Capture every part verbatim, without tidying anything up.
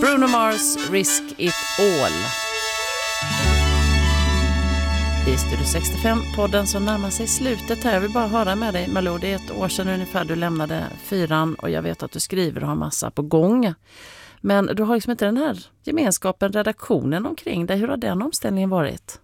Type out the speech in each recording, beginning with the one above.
Bruno Mars, Risk It All. I Studio sextiofem-podden som närmar sig slutet här. Jag vill bara höra med dig, Malou. Det är ett år sedan ungefär du lämnade fyran och jag vet att du skriver och har massa på gång. Men du har liksom inte den här gemenskapen, redaktionen omkring dig. Hur har den omställningen varit?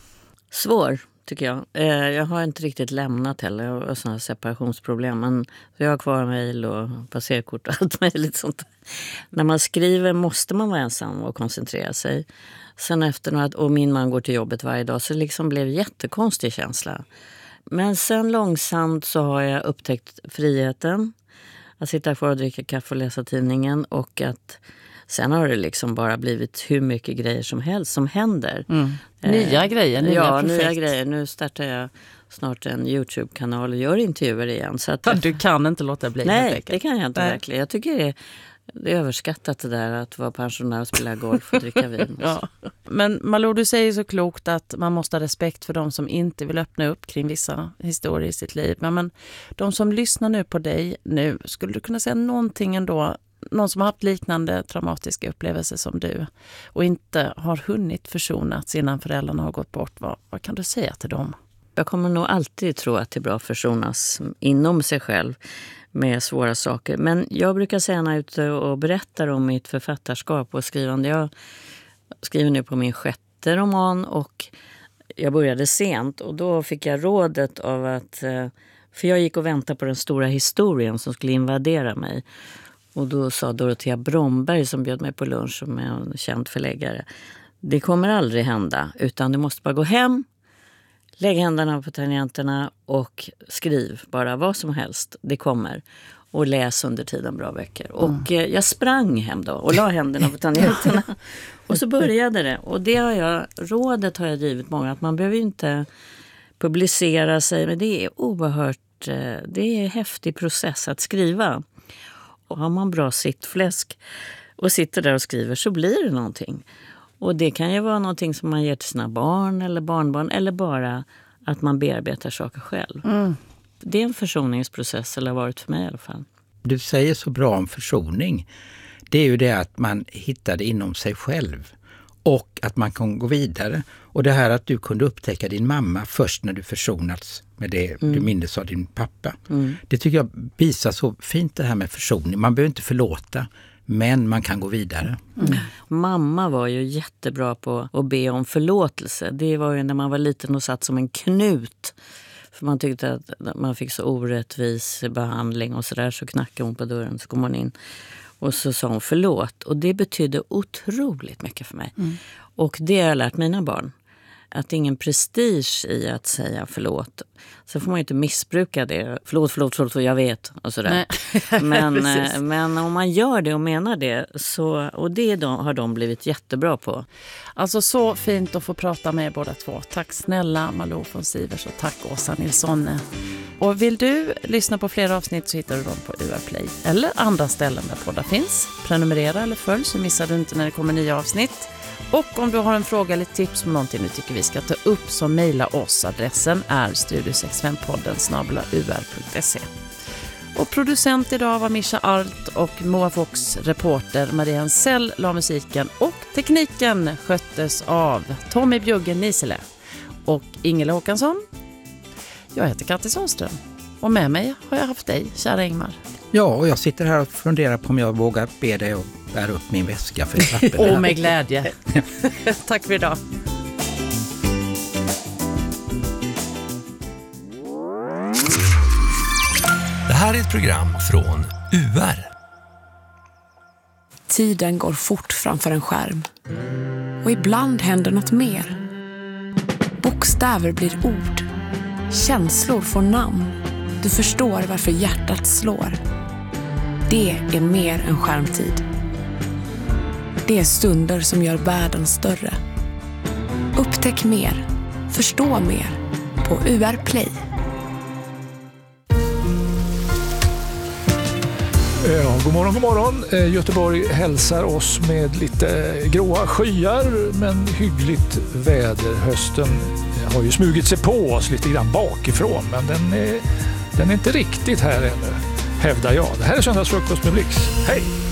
Svår, tycker jag. Jag har inte riktigt lämnat heller. Jag har sådana separationsproblem. Men jag har kvar mejl och passerkort och allt möjligt sånt. När man skriver måste man vara ensam och koncentrera sig. Sen efter något, och min man går till jobbet varje dag, så det liksom blev jättekonstig känsla. Men sen långsamt så har jag upptäckt friheten. Att sitta kvar och dricka kaffe och läsa tidningen. Och att sen har det liksom bara blivit hur mycket grejer som helst som händer. Mm. Nya eh, grejer, nya ja, projekt. nya grejer. Nu startar jag snart en YouTube-kanal och gör intervjuer igen. Så att, ja, du kan inte låta bli. Nej, det kan jag inte Nej. verkligen. Jag tycker det är, det är överskattat det där att vara pensionär och spela golf och dricka vin. Ja. Men Malou, du säger så klokt att man måste ha respekt för de som inte vill öppna upp kring vissa historier i sitt liv. Men, men de som lyssnar nu på dig nu, skulle du kunna säga någonting ändå, någon som har haft liknande traumatiska upplevelser som du och inte har hunnit försonats innan föräldrarna har gått bort, vad, vad kan du säga till dem? Jag kommer nog alltid tro att det är bra att försonas inom sig själv med svåra saker. Men jag brukar säga när jag är ute och berättar om mitt författarskap och skrivande. Jag skriver nu på min sjätte roman och jag började sent och då fick jag rådet av att, för jag gick och väntade på den stora historien som skulle invadera mig. Och då sa Dorothea Bromberg som bjöd mig på lunch som är en känd förläggare. Det kommer aldrig hända utan du måste bara gå hem, lägg händerna på tangenterna och skriv bara vad som helst. Det kommer. Och läs under tiden bra böcker. Mm. Och eh, jag sprang hem då och la händerna på tangenterna. Och så började det. Och det har jag, rådet har jag givit många att man behöver inte publicera sig. Men det är oerhört, eh, det är en häftig process att skriva. Och har man bra sittfläsk och sitter där och skriver så blir det någonting. Och det kan ju vara någonting som man ger till sina barn eller barnbarn eller bara att man bearbetar saker själv. Mm. Det är en försoningsprocess, eller har varit för mig i alla fall. Du säger så bra om försoning. Det är ju det att man hittar det inom sig själv och att man kan gå vidare. Och det här att du kunde upptäcka din mamma först när du försonats med det mm. du minns av din pappa. Mm. Det tycker jag visar så fint det här med försoning. Man behöver inte förlåta, men man kan gå vidare. Mm. Mamma var ju jättebra på att be om förlåtelse. Det var ju när man var liten och satt som en knut. För man tyckte att man fick så orättvis behandling och sådär, så knackade hon på dörren, så kom hon in. Och så sa hon förlåt. Och det betydde otroligt mycket för mig. Mm. Och det har jag lärt mina barn. Att det är ingen prestige i att säga förlåt. Så får man ju inte missbruka det. Förlåt, förlåt, förlåt, jag vet. Och sådär. Men, men om man gör det och menar det. Så, och det de, har de blivit jättebra på. Alltså så fint att få prata med båda två. Tack snälla Malou von Sivers och tack Åsa Nilsson. Och vill du lyssna på fler avsnitt så hittar du dem på U R Play. Eller andra ställen där poddar finns. Prenumerera eller följ så missar du inte när det kommer nya avsnitt. Och om du har en fråga eller tips om någonting du tycker vi ska ta upp så mejla oss. Adressen är studio sextiofem podden snabel-a u r punkt se. Och producent idag var Mischa Arlt och Moa Fox reporter Maria Hensell la musiken och tekniken sköttes av Tommy Bjuggen Nisele och Ingela Håkansson. Jag heter Kattis Sundström och med mig har jag haft dig, kära Ingmar. Ja, och jag sitter här och funderar på om jag vågar be dig att bära upp min väska för trappen. Åh, med glädje. Tack för idag. Det här är ett program från U R. Tiden går fort framför en skärm. Och ibland händer något mer. Bokstäver blir ord. Känslor får namn. Du förstår varför hjärtat slår. Det är mer än skärmtid. Det är stunder som gör världen större. Upptäck mer. Förstå mer. På U R Play. Ja, god morgon, god morgon. Göteborg hälsar oss med lite gråa skyar men hyggligt väder. Hösten har ju smugit sig på oss lite grann bakifrån, men den är, den är inte riktigt här ännu, hävdar jag. Det här är Söndagsfrukost med Blix. Hej!